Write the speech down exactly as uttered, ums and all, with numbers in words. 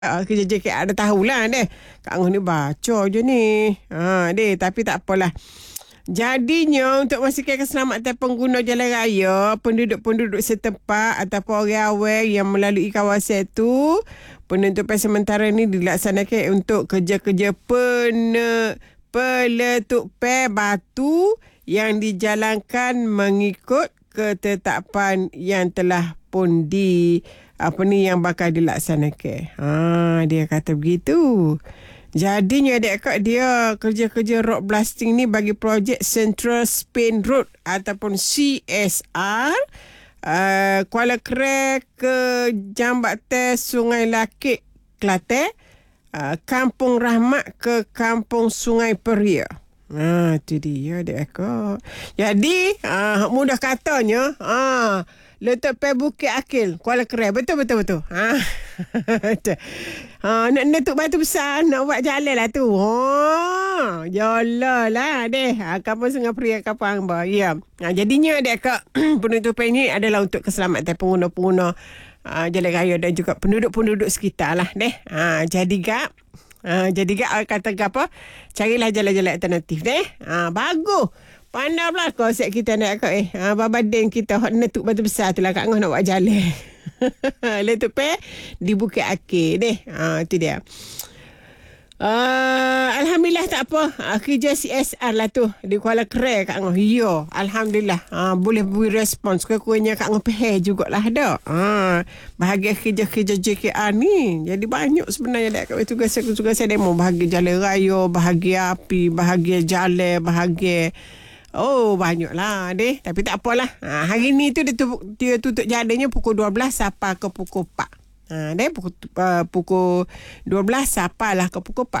Uh, kerja J K R dah tahulah deh. Kak Angah ni baca je ni. Ha deh, tapi tak apalah. Jadinya untuk memastikan keselamatan pengguna jalan raya, penduduk-penduduk setempat ataupun orang awam yang melalui kawasan itu, penutupan sementara ni dilaksanakan untuk kerja-kerja pen peletupan batu yang dijalankan mengikut ketetapan yang telah pun di apa ni yang bakal dilaksanakan. Ha, dia kata begitu. Jadinya adik kak dia kerja-kerja road blasting ni bagi projek Central Spain Road ataupun C S R uh, Kuala Krai ke Jambatan Sungai Lakik Kelantan, uh, Kampung Rahmat ke Kampung Sungai Peria. Ha, tu dia adik kak. Jadi uh, mudah katanya ah uh, letak pe Bukit Akil, Kuala Krai. Betul, betul, betul. Ha. ha nak letak batu besar, nak buat jalan lah tu. Ha. Yalah lah deh. Ha, Kampung Sungai Peria, Kampung Amba. Ya. Ha, jadinya dek kak, penutupan ini adalah untuk keselamatan pengguna-pengguna uh, jalan raya dan juga penduduk-penduduk sekitar lah deh. Ha, jadi kak, Ha, jadi kak kata apa? Carilah jalan-jalan alternatif deh. Ha, bagus. Pandai pula konsep kita nak kak eh. Ha, babadeng kita hot netuk batu besar tu lah Kak Ngah nak buat jalan. Letup pe di Bukit Akil deh. Ha, tu dia. Uh, Alhamdulillah tak apa. Uh, kerja C S R lah tu di Kuala Krai Kak Ngah. Ya, Alhamdulillah. Uh, boleh beri respons. Kurang-kurangnya Kak Ngah pahal jugalah dah. Uh, bahagian kerja-kerja J K R ni. Jadi banyak sebenarnya dah kat tugas-tugas saya demo. Bahagian jalan raya, bahagian api, bahagian jalan, bahagian oh banyak lah deh. Tapi tak apalah. Uh, hari ni tu dia, tu, dia tutup jalannya pukul dua belas sampai ke pukul empat. Ha, deh pukul, uh, pukul dua belas sampai lah ke pukul empat.